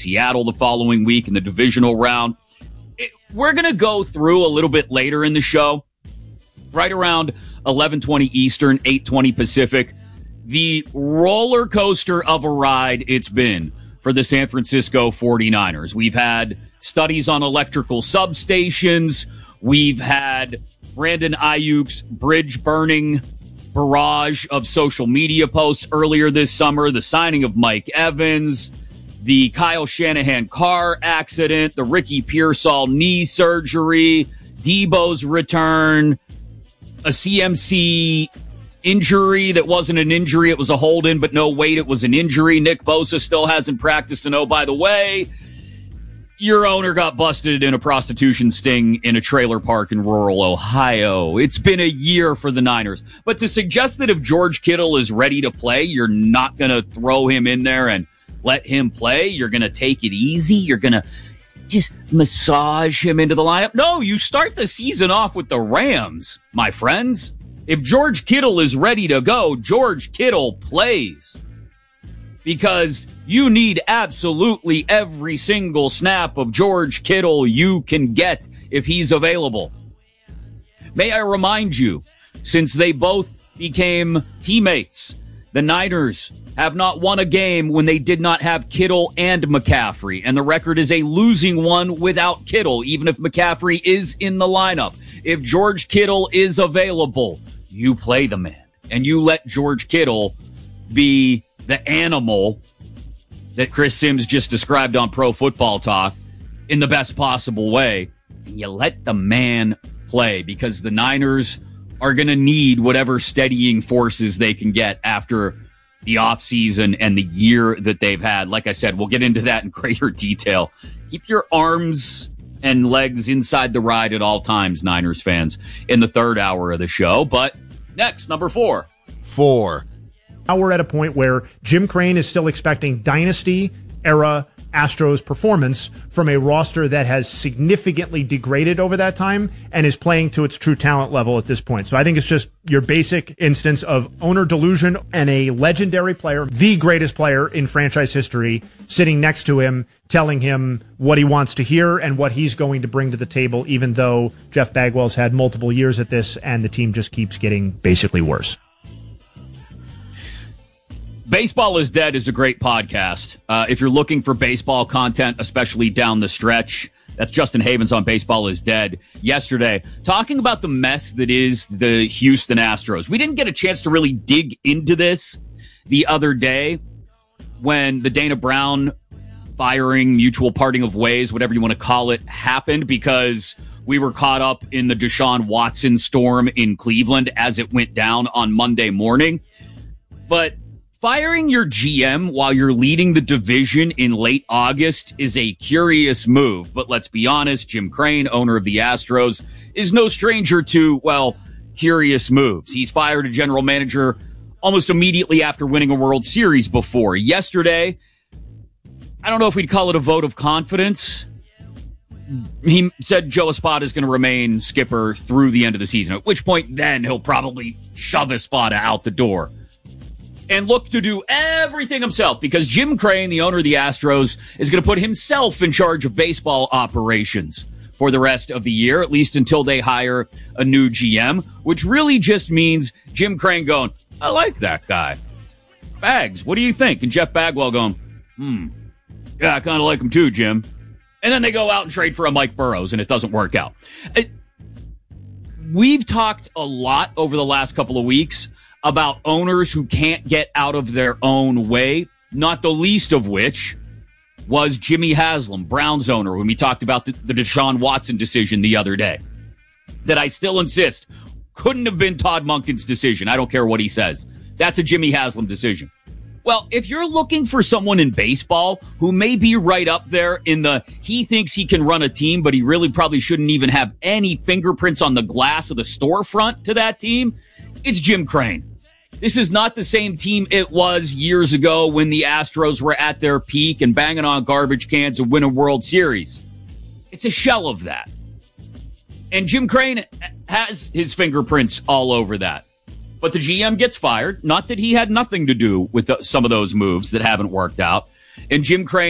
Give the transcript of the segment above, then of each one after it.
Seattle the following week in the divisional round. We're going to go through a little bit later in the show, right around 11:20 Eastern, 8:20 Pacific, the roller coaster of a ride it's been for the San Francisco 49ers. We've had studies on electrical substations. We've had Brandon Ayuk's bridge-burning barrage of social media posts earlier this summer, the signing of Mike Evans, the Kyle Shanahan car accident, the Ricky Pearsall knee surgery, Debo's return, a CMC injury that wasn't an injury, it was a hold-in, but no, wait, it was an injury. Nick Bosa still hasn't practiced, and oh, by the way, your owner got busted in a prostitution sting in a trailer park in rural Ohio. It's been a year for the Niners. But to suggest that if George Kittle is ready to play, you're not going to throw him in there and let him play, you're going to take it easy, you're going to just massage him into the lineup. No, you start the season off with the Rams, my friends. If George Kittle is ready to go, George Kittle plays. Because you need absolutely every single snap of George Kittle you can get if he's available. May I remind you, since they both became teammates, the Niners have not won a game when they did not have Kittle and McCaffrey, and the record is a losing one without Kittle, even if McCaffrey is in the lineup. If George Kittle is available, you play the man, and you let George Kittle be the animal that Chris Sims just described on Pro Football Talk in the best possible way, and you let the man play, because the Niners are going to need whatever steadying forces they can get after the offseason and the year that they've had. Like I said, we'll get into that in greater detail. Keep your arms and legs inside the ride at all times, Niners fans, in the third hour of the show. But next, number 4. Now we're at a point where Jim Crane is still expecting dynasty-era Astros performance from a roster that has significantly degraded over that time and is playing to its true talent level at this point. So I think it's just your basic instance of owner delusion and a legendary player, the greatest player in franchise history, sitting next to him, telling him what he wants to hear and what he's going to bring to the table, even though Jeff Bagwell's had multiple years at this and the team just keeps getting basically worse. Baseball is Dead is a great podcast. If you're looking for baseball content, especially down the stretch, that's Justin Havens on Baseball is Dead yesterday, talking about the mess that is the Houston Astros. We didn't get a chance to really dig into this the other day when the Dana Brown firing, mutual parting of ways, whatever you want to call it, happened, because we were caught up in the Deshaun Watson storm in Cleveland as it went down on Monday morning. But firing your GM while you're leading the division in late August is a curious move. But let's be honest, Jim Crane, owner of the Astros, is no stranger to, well, curious moves. He's fired a general manager almost immediately after winning a World Series before. Yesterday, I don't know if we'd call it a vote of confidence. He said Joe Espada is going to remain skipper through the end of the season, at which point then he'll probably shove Espada out the door and look to do everything himself, because Jim Crane, the owner of the Astros, is going to put himself in charge of baseball operations for the rest of the year, at least until they hire a new GM, which really just means Jim Crane going, I like that guy. Bags, what do you think? And Jeff Bagwell going, yeah, I kind of like him too, Jim. And then they go out and trade for a Mike Burrows, and it doesn't work out. We've talked a lot over the last couple of weeks about owners who can't get out of their own way, not the least of which was Jimmy Haslam, Browns owner, when we talked about the Deshaun Watson decision the other day, that I still insist couldn't have been Todd Monken's decision. I don't care what he says. That's a Jimmy Haslam decision. Well, if you're looking for someone in baseball who may be right up there in the he thinks he can run a team, but he really probably shouldn't even have any fingerprints on the glass of the storefront to that team, it's Jim Crane. This is not the same team it was years ago when the Astros were at their peak and banging on garbage cans and win a World Series. It's a shell of that. And Jim Crane has his fingerprints all over that. But the GM gets fired. Not that he had nothing to do with some of those moves that haven't worked out. And Jim Crane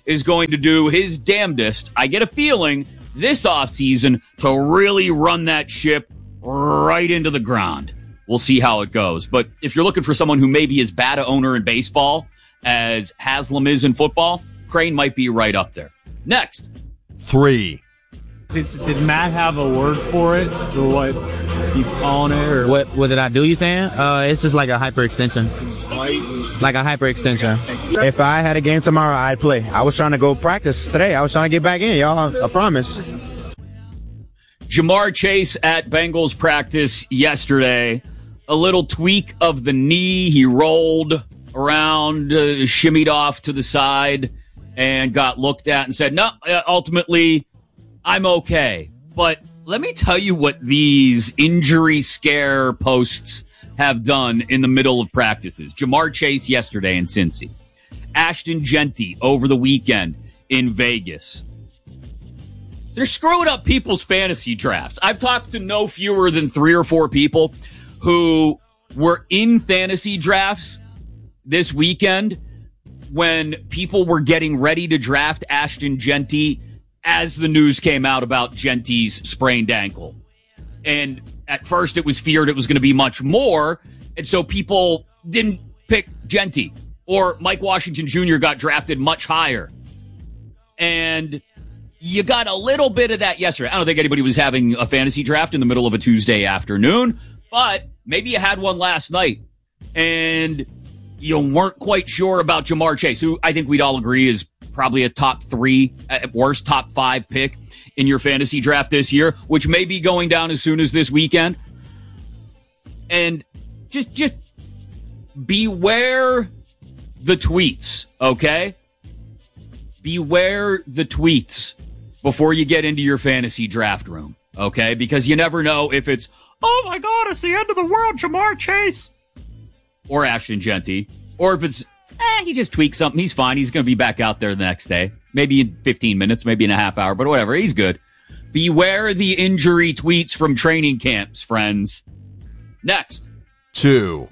is going to do his damnedest, I get a feeling, this offseason to really run that ship right into the ground. We'll see how it goes. But if you're looking for someone who maybe is bad a owner in baseball as Haslam is in football, Crane might be right up there. Next. 3. Did Matt have a word for it? Or what he's calling it? Or what did I do, you saying? It's just like a hyperextension. Like a hyperextension. If I had a game tomorrow, I'd play. I was trying to go practice today. I was trying to get back in, y'all. I promise. Ja'Marr Chase at Bengals practice yesterday. A little tweak of the knee. He rolled around, shimmied off to the side, and got looked at and said, no, ultimately, I'm okay. But let me tell you what these injury scare posts have done in the middle of practices. Ja'Marr Chase yesterday in Cincy. Ashton Jeanty over the weekend in Vegas. They're screwing up people's fantasy drafts. I've talked to no fewer than 3 or 4 people who were in fantasy drafts this weekend when people were getting ready to draft Ashton Jeanty as the news came out about Genty's sprained ankle. And at first it was feared it was going to be much more, and so people didn't pick Jeanty. Or Mike Washington Jr. got drafted much higher. And you got a little bit of that yesterday. I don't think anybody was having a fantasy draft in the middle of a Tuesday afternoon, but maybe you had one last night and you weren't quite sure about Ja'Marr Chase, who I think we'd all agree is probably a top 3, at worst top 5 pick in your fantasy draft this year, which may be going down as soon as this weekend. And just beware the tweets, okay? Beware the tweets before you get into your fantasy draft room, okay? Because you never know if it's, oh my God, it's the end of the world, Ja'Marr Chase, or Ashton Jeanty, or if it's, he just tweaked something, he's fine, he's going to be back out there the next day, maybe in 15 minutes, maybe in a half hour, but whatever, he's good. Beware the injury tweets from training camps, friends. Next. 2.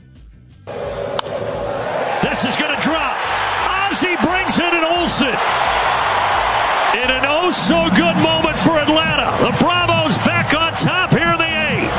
This is going to drop. Ozzie brings in an Olsen. In an oh-so-good moment for Atlanta. The Bravos back on top here in the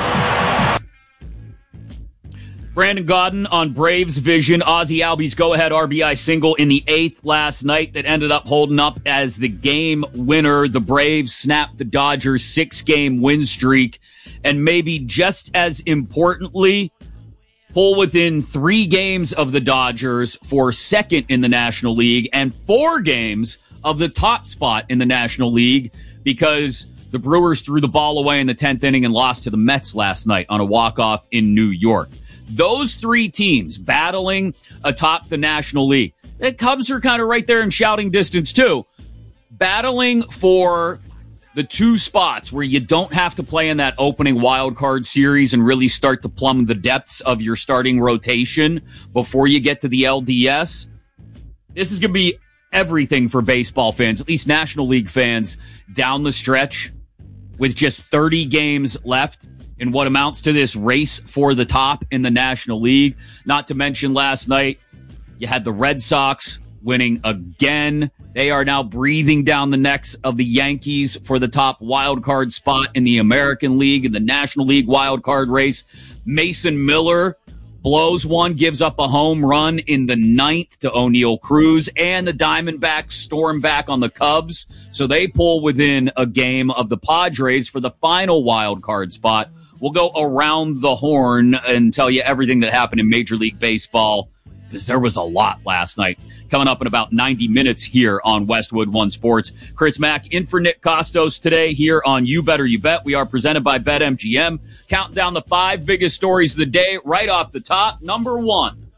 8th. Brandon Gaudin on Braves Vision. Ozzie Albies go-ahead RBI single in the 8th last night that ended up holding up as the game winner. The Braves snapped the Dodgers' 6-game win streak. And maybe just as importantly, pull within 3 games of the Dodgers for second in the National League and 4 games of the top spot in the National League because the Brewers threw the ball away in the 10th inning and lost to the Mets last night on a walk-off in New York. Those 3 teams battling atop the National League. The Cubs are kind of right there in shouting distance too. Battling for the 2 spots where you don't have to play in that opening wild card series and really start to plumb the depths of your starting rotation before you get to the LDS. This is going to be everything for baseball fans, at least National League fans, down the stretch with just 30 games left in what amounts to this race for the top in the National League. Not to mention last night, you had the Red Sox winning again. They are now breathing down the necks of the Yankees for the top wild card spot in the American League and the National League wild card race. Mason Miller blows one, gives up a home run in the 9th to O'Neal Cruz, and the Diamondbacks storm back on the Cubs. So they pull within a game of the Padres for the final wild card spot. We'll go around the horn and tell you everything that happened in Major League Baseball, because there was a lot last night. Coming up in about 90 minutes here on Westwood One Sports. Chris Mack in for Nick Costos today here on You Better You Bet. We are presented by BetMGM. Counting down the 5 biggest stories of the day right off the top. Number 1.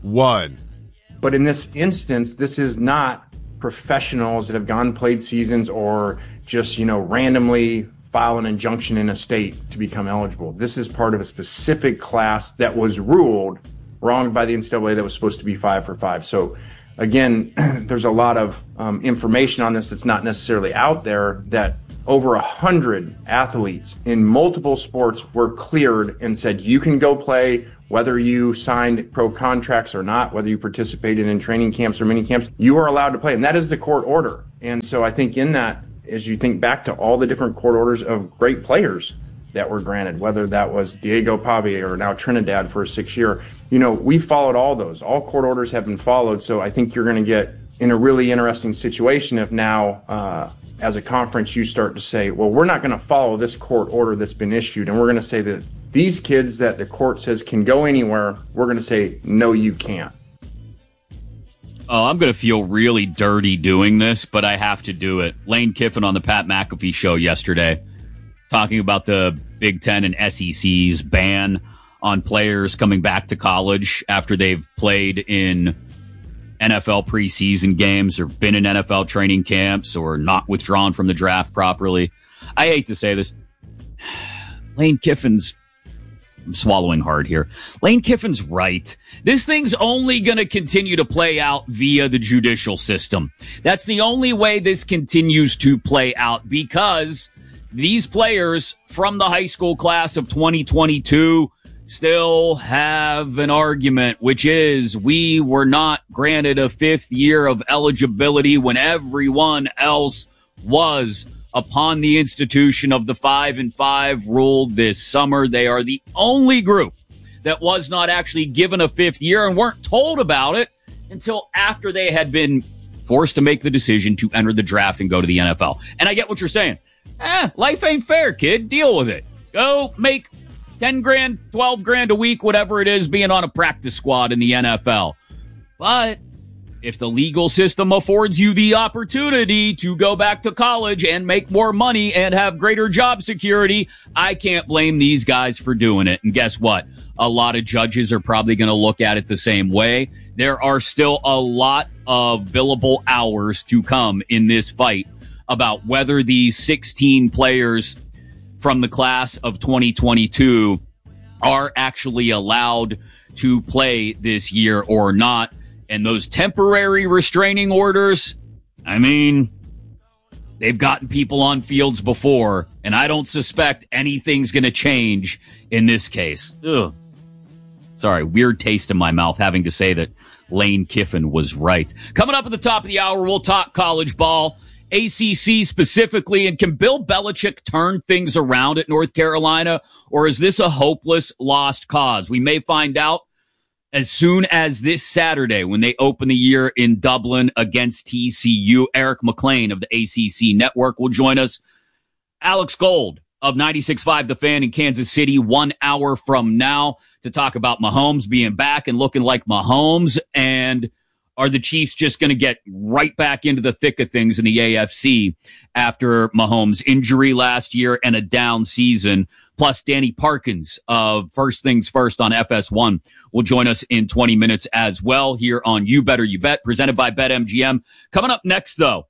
But in this instance, this is not professionals that have gone played seasons or just, randomly file an injunction in a state to become eligible. This is part of a specific class that was ruled wronged by the NCAA that was supposed to be 5 for 5. So again, there's a lot of information on this that's not necessarily out there that over 100 athletes in multiple sports were cleared and said, you can go play, whether you signed pro contracts or not, whether you participated in training camps or mini camps, you are allowed to play. And that is the court order. And so I think in that, as you think back to all the different court orders of great players that were granted, whether that was Diego Pavia or now Trinidad for a 6-year, we followed all those. All court orders have been followed. So I think you're going to get in a really interesting situation if now, as a conference, you start to say, well, we're not going to follow this court order that's been issued. And we're going to say that these kids that the court says can go anywhere, we're going to say, no, you can't. Oh, I'm going to feel really dirty doing this, but I have to do it. Lane Kiffin on the Pat McAfee show yesterday, talking about the Big Ten and SEC's ban on players coming back to college after they've played in NFL preseason games or been in NFL training camps or not withdrawn from the draft properly. I hate to say this. Lane Kiffin's, I'm swallowing hard here. Lane Kiffin's right. This thing's only going to continue to play out via the judicial system. That's the only way this continues to play out, because these players from the high school class of 2022 still have an argument, which is we were not granted a 5th year of eligibility when everyone else was. Upon the institution of the 5-and-5 rule this summer, they are the only group that was not actually given a 5th year and weren't told about it until after they had been forced to make the decision to enter the draft and go to the NFL. And I get what you're saying. Life ain't fair, kid. Deal with it. Go make 10 grand, 12 grand a week, whatever it is, being on a practice squad in the NFL. But if the legal system affords you the opportunity to go back to college and make more money and have greater job security, I can't blame these guys for doing it. And guess what? A lot of judges are probably going to look at it the same way. There are still a lot of billable hours to come in this fight about whether these 16 players from the class of 2022 are actually allowed to play this year or not. And those temporary restraining orders, I mean, they've gotten people on fields before, and I don't suspect anything's going to change in this case. Ugh. Sorry, weird taste in my mouth having to say that Lane Kiffin was right. Coming up at the top of the hour, we'll talk college ball, ACC specifically, and can Bill Belichick turn things around at North Carolina, or is this a hopeless lost cause? We may find out as soon as this Saturday when they open the year in Dublin against TCU. Eric McLean of the ACC Network will join us. Alex Gold of 96.5 The Fan in Kansas City 1 hour from now to talk about Mahomes being back and looking like Mahomes. And are the Chiefs just going to get right back into the thick of things in the AFC after Mahomes' injury last year and a down season? Plus, Danny Parkins of First Things First on FS1 will join us in 20 minutes as well here on You Better You Bet, presented by BetMGM. Coming up next, though,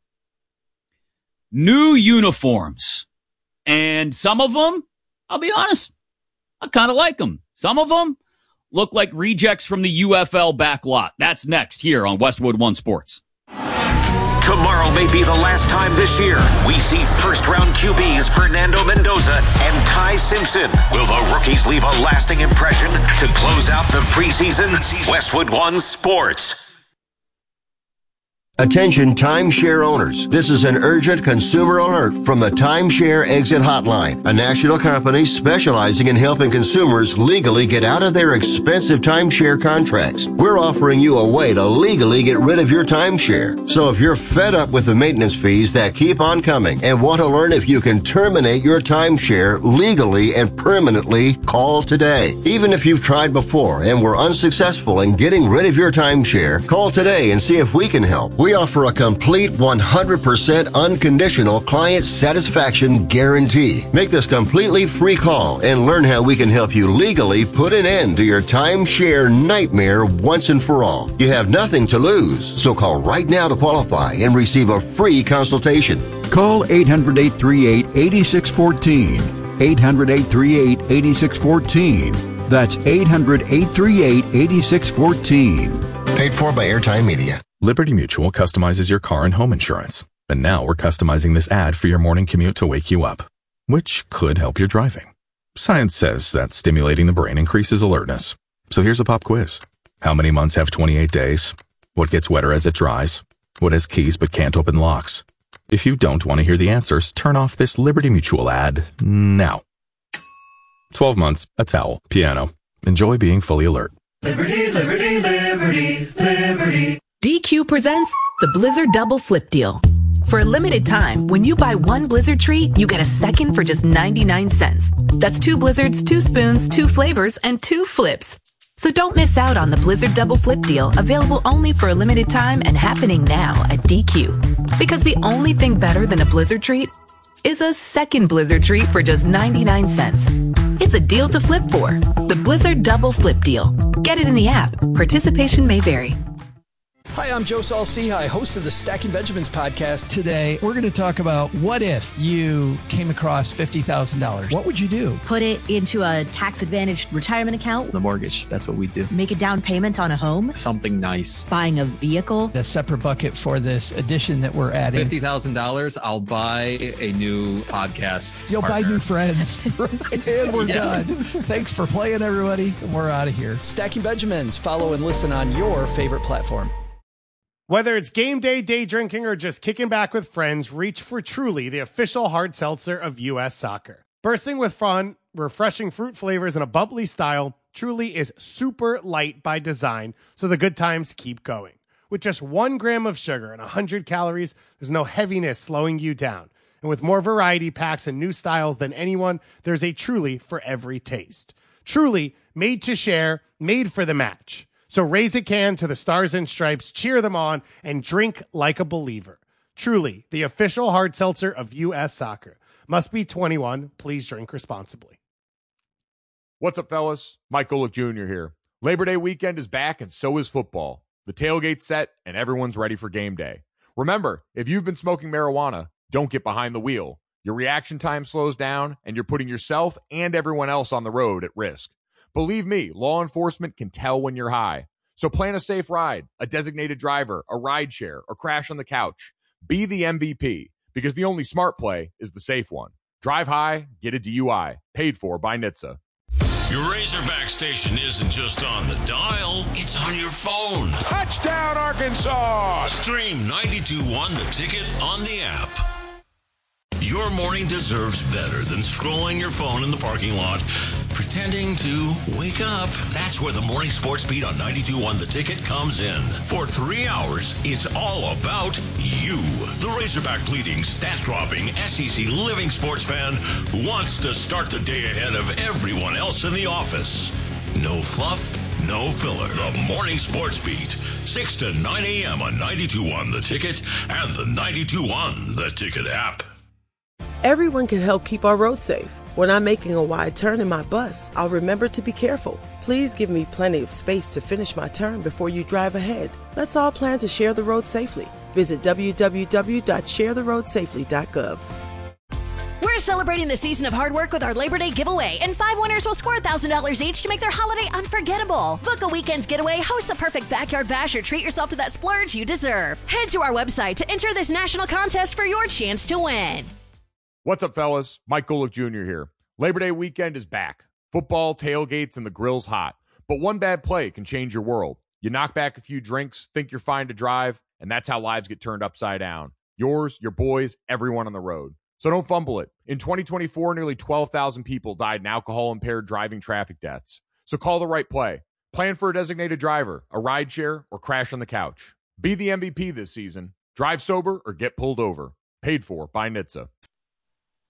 new uniforms. And some of them, I'll be honest, I kind of like them. Some of them look like rejects from the UFL backlot. That's next here on Westwood One Sports. Tomorrow may be the last time this year we see first-round QBs Fernando Mendoza and Ty Simpson. Will the rookies leave a lasting impression to close out the preseason? Westwood One Sports. Attention timeshare owners. This is an urgent consumer alert from the Timeshare Exit Hotline, a national company specializing in helping consumers legally get out of their expensive timeshare contracts. We're offering you a way to legally get rid of your timeshare. So if you're fed up with the maintenance fees that keep on coming and want to learn if you can terminate your timeshare legally and permanently, call today. Even if you've tried before and were unsuccessful in getting rid of your timeshare, call today and see if we can help. We offer a complete 100% unconditional client satisfaction guarantee. Make this completely free call and learn how we can help you legally put an end to your timeshare nightmare once and for all. You have nothing to lose, so call right now to qualify and receive a free consultation. Call 800-838-8614. 800-838-8614. That's 800-838-8614. Paid for by Airtime Media. Liberty Mutual customizes your car and home insurance. And now we're customizing this ad for your morning commute to wake you up, which could help your driving. Science says that stimulating the brain increases alertness. So here's a pop quiz. How many months have 28 days? What gets wetter as it dries? What has keys but can't open locks? If you don't want to hear the answers, turn off this Liberty Mutual ad now. 12 months, a towel, piano. Enjoy being fully alert. Liberty, liberty, liberty, liberty. DQ presents the Blizzard Double Flip Deal. For a limited time, when you buy one Blizzard treat, you get a second for just 99 cents. That's 2 Blizzards, 2 spoons, 2 flavors, and 2 flips. So don't miss out on the Blizzard Double Flip Deal, available only for a limited time and happening now at DQ. Because the only thing better than a Blizzard treat is a second Blizzard treat for just 99 cents. It's a deal to flip for. The Blizzard Double Flip Deal. Get it in the app. Participation may vary. Hi, I'm Joe Saul-Sehy, host of the Stacking Benjamins podcast. Today, we're going to talk about what if you came across $50,000. What would you do? Put it into a tax-advantaged retirement account. The mortgage. That's what we do. Make a down payment on a home. Something nice. Buying a vehicle. A separate bucket for this addition that we're adding. $50,000, I'll buy a new podcast You'll partner. buy new friends. And we're done. Thanks for playing, everybody. We're out of here. Stacking Benjamins. Follow and listen on your favorite platform. Whether it's game day, day drinking, or just kicking back with friends, reach for Truly, the official hard seltzer of U.S. Soccer. Bursting with fun, refreshing fruit flavors, and a bubbly style, Truly is super light by design, so the good times keep going. With just 1 gram of sugar and 100 calories, there's no heaviness slowing you down. And with more variety packs and new styles than anyone, there's a Truly for every taste. Truly, made to share, made for the match. So raise a can to the Stars and Stripes, cheer them on, and drink like a believer. Truly, the official hard seltzer of U.S. Soccer. Must be 21. Please drink responsibly. What's up, fellas? Mike Golick Jr. here. Labor Day weekend is back, and so is football. The tailgate's set, and everyone's ready for game day. Remember, if you've been smoking marijuana, don't get behind the wheel. Your reaction time slows down, and you're putting yourself and everyone else on the road at risk. Believe me, law enforcement can tell when you're high. So plan a safe ride, a designated driver, a ride share, or crash on the couch. Be the MVP, because the only smart play is the safe one. Drive high, get a DUI. Paid for by NHTSA. Your Razorback station isn't just on the dial, it's on your phone. Touchdown, Arkansas! Stream 92.1 The Ticket on the app. Your morning deserves better than scrolling your phone in the parking lot, pretending to wake up. That's where the morning sports beat on 92.1 The Ticket comes in. For 3 hours, it's all about you. The Razorback bleeding, stat-dropping, SEC living sports fan who wants to start the day ahead of everyone else in the office. No fluff, no filler. The morning sports beat, 6 to 9 a.m. on 92.1 The Ticket and the 92.1 The Ticket app. Everyone can help keep our roads safe. When I'm making a wide turn in my bus, I'll remember to be careful. Please give me plenty of space to finish my turn before you drive ahead. Let's all plan to share the road safely. Visit www.sharetheroadsafely.gov. We're celebrating the season of hard work with our Labor Day giveaway, and 5 winners will score $1,000 each to make their holiday unforgettable. Book a weekend getaway, host the perfect backyard bash, or treat yourself to that splurge you deserve. Head to our website to enter this national contest for your chance to win. What's up, fellas? Mike Golick Jr. here. Labor Day weekend is back. Football, tailgates, and the grill's hot. But one bad play can change your world. You knock back a few drinks, think you're fine to drive, and that's how lives get turned upside down. Yours, your boys, everyone on the road. So don't fumble it. In 2024, nearly 12,000 people died in alcohol-impaired driving traffic deaths. So call the right play. Plan for a designated driver, a ride share, or crash on the couch. Be the MVP this season. Drive sober or get pulled over. Paid for by NHTSA.